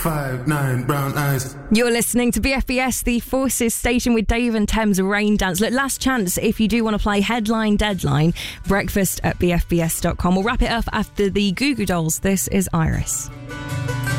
5'9", brown eyes. You're listening to BFBS, the Forces station with Dave and Thames Rain Dance. Look, last chance if you do want to play Headline Deadline, breakfast at bfbs.com. We'll wrap it up after the Goo Goo Dolls. This is Iris.